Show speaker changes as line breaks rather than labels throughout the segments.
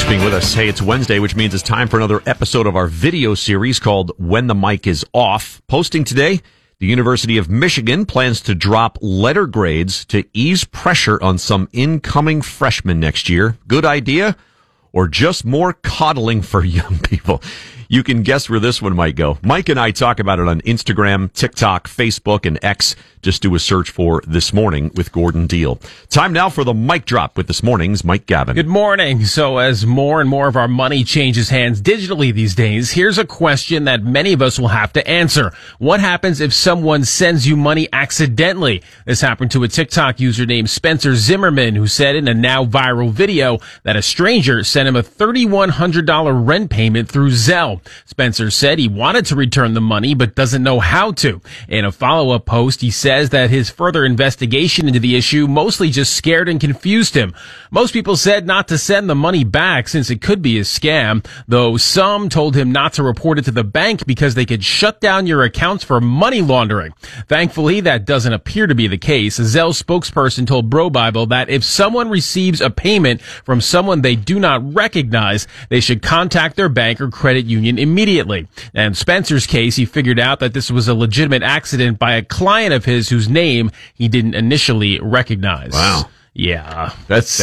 for being with us. Hey, it's Wednesday, which means it's time for another episode of our video series called When the Mic is Off. Posting today, the University of Michigan plans to drop letter grades to ease pressure on some incoming freshmen next year. Good idea? Or just more coddling for young people? You can guess where this one might go. Mike and I talk about it on Instagram, TikTok, Facebook, and X. Just do a search for This Morning with Gordon Deal. Time now for the mic drop with this morning's Mike Gavin.
Good morning. So as more and more of our money changes hands digitally these days, here's a question that many of us will have to answer. What happens if someone sends you money accidentally? This happened to a TikTok user named Spencer Zimmerman, who said in a now viral video that a stranger sent him a $3,100 rent payment through Zelle. Spencer said he wanted to return the money, but doesn't know how to. In a follow-up post, he says that his further investigation into the issue mostly just scared and confused him. Most people said not to send the money back since it could be a scam, though some told him not to report it to the bank because they could shut down your accounts for money laundering. Thankfully, that doesn't appear to be the case. A Zelle spokesperson told Bro Bible that if someone receives a payment from someone they do not recognize, they should contact their bank or credit union immediately. And Spencer's case, he figured out that this was a legitimate accident by a client of his whose name he didn't initially recognize.
Wow.
Yeah.
That's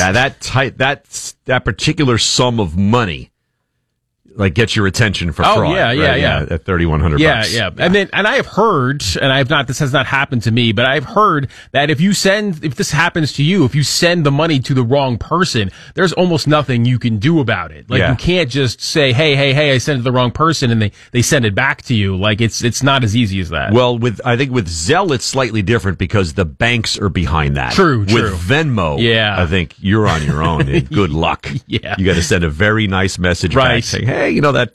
that particular sum of money gets your attention for fraud.
Yeah.
At $3,100.
Yeah. And I have heard, and this has not happened to me, but I've heard that if this happens to you, if you send the money to the wrong person, there's almost nothing you can do about it. You can't just say, hey, I sent it to the wrong person, and they send it back to you. It's not as easy as that.
Well, I think with Zelle, it's slightly different because the banks are behind that.
True.
With Venmo, I think you're on your own. Good luck.
Yeah.
You got to send a very nice message back saying, hey, that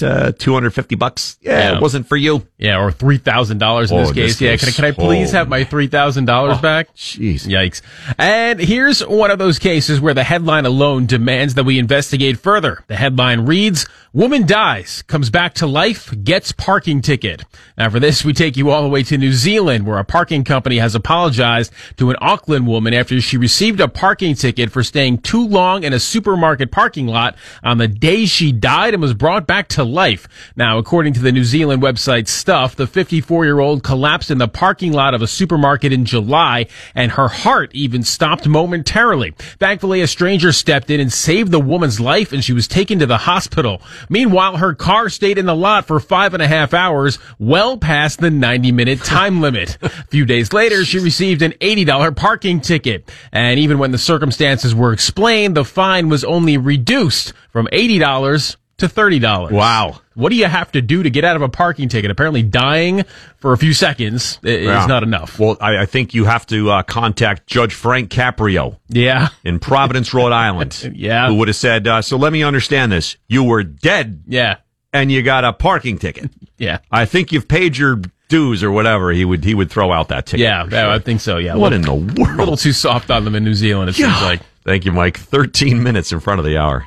$250? It wasn't for you.
Yeah, or $3,000 in this case. Yeah, can I please have my $3,000 back?
Jeez.
Yikes. And here's one of those cases where the headline alone demands that we investigate further. The headline reads, "Woman dies, comes back to life, gets parking ticket." Now for this, we take you all the way to New Zealand, where a parking company has apologized to an Auckland woman after she received a parking ticket for staying too long in a supermarket parking lot on the day she died and was brought back to life. Now, according to the New Zealand website Stuff, the 54-year-old collapsed in the parking lot of a supermarket in July, and her heart even stopped momentarily. Thankfully, a stranger stepped in and saved the woman's life, and she was taken to the hospital. Meanwhile, her car stayed in the lot for 5.5 hours, well past the 90-minute time limit. A few days later, she received an $80 parking ticket. And even when the circumstances were explained, the fine was only reduced from $80 to $30.
Wow.
What do you have to do to get out of a parking ticket? Apparently dying for a few seconds is not enough.
Well, I think you have to contact Judge Frank Caprio.
Yeah.
In Providence, Rhode Island.
Yeah.
Who would have said, so let me understand this. You were dead.
Yeah.
And you got a parking ticket.
Yeah.
I think you've paid your dues or whatever. He would throw out that ticket.
Yeah, sure. I think so, yeah.
What in the world?
A little too soft on them in New Zealand, it seems like.
Thank you, Mike. 13 minutes in front of the hour.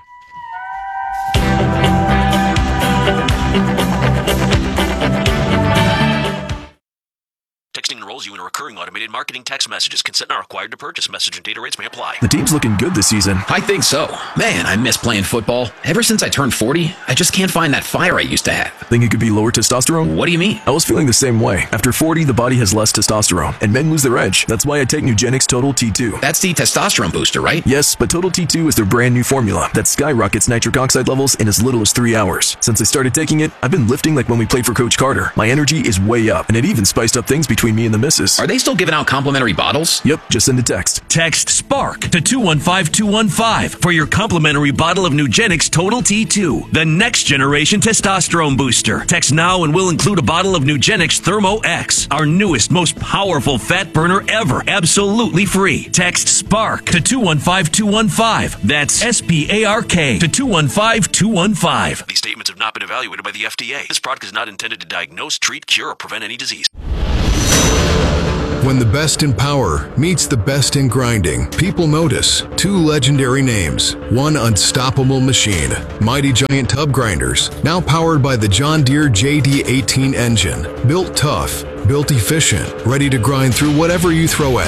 Texting enrolls you in a recurring automated marketing text messages. Consent not required to purchase. Message and data rates may apply.
The team's looking good this season.
I think so. Man, I miss playing football. Ever since I turned 40, I just can't find that fire I used to have.
Think it could be lower testosterone?
What do you mean?
I was feeling the same way. After 40, the body has less testosterone, and men lose their edge. That's why I take Nugenix Total T2.
That's the testosterone booster, right?
Yes, but Total T2 is their brand new formula that skyrockets nitric oxide levels in as little as 3 hours. Since I started taking it, I've been lifting like when we played for Coach Carter. My energy is way up, and it even spiced up things between me and the missus.
Are they still giving out complimentary bottles?
Yep, just send a text.
Text SPARK to 215-215 for your complimentary bottle of Nugenix Total T2, the next generation testosterone booster. Text now and we'll include a bottle of Nugenix Thermo X, our newest, most powerful fat burner ever, absolutely free. Text SPARK to 215-215. That's SPARK to 215-215.
These statements have not been evaluated by the FDA. This product is not intended to diagnose, treat, cure, or prevent any disease.
When the best in power meets the best in grinding, people notice two legendary names, one unstoppable machine, Mighty Giant Tub Grinders, now powered by the John Deere JD18 engine, built tough, built efficient, ready to grind through whatever you throw at it.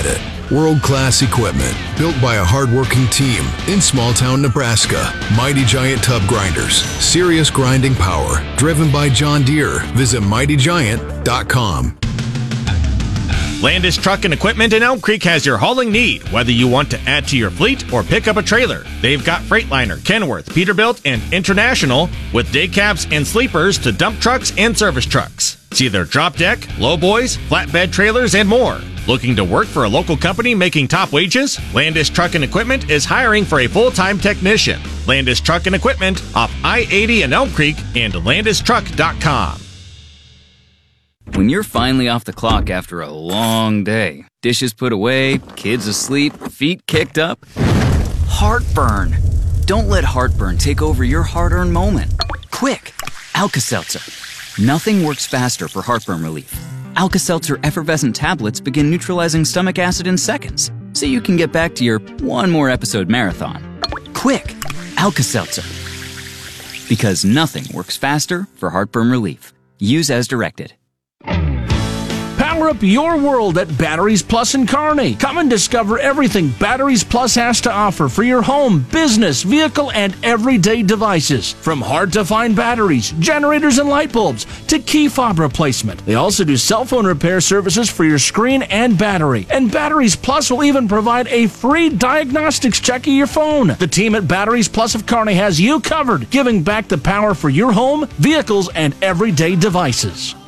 World-class equipment built by a hardworking team in small-town Nebraska. Mighty Giant Tub Grinders. Serious grinding power. Driven by John Deere. Visit mightygiant.com.
Landis Truck and Equipment in Elm Creek has your hauling need, whether you want to add to your fleet or pick up a trailer. They've got Freightliner, Kenworth, Peterbilt, and International, with day cabs and sleepers to dump trucks and service trucks. See their drop deck, lowboys, flatbed trailers, and more. Looking to work for a local company making top wages? Landis Truck and Equipment is hiring for a full-time technician. Landis Truck and Equipment off I-80 in Elm Creek and landistruck.com.
When you're finally off the clock after a long day, dishes put away, kids asleep, feet kicked up, heartburn. Don't let heartburn take over your hard-earned moment. Quick, Alka-Seltzer. Nothing works faster for heartburn relief. Alka-Seltzer effervescent tablets begin neutralizing stomach acid in seconds, so you can get back to your one more episode marathon. Quick, Alka-Seltzer. Because nothing works faster for heartburn relief. Use as directed.
Power up your world at Batteries Plus in Kearney. Come and discover everything Batteries Plus has to offer for your home, business, vehicle, and everyday devices. From hard-to-find batteries, generators, and light bulbs to key fob replacement. They also do cell phone repair services for your screen and battery. And Batteries Plus will even provide a free diagnostics check of your phone. The team at Batteries Plus of Kearney has you covered, giving back the power for your home, vehicles, and everyday devices.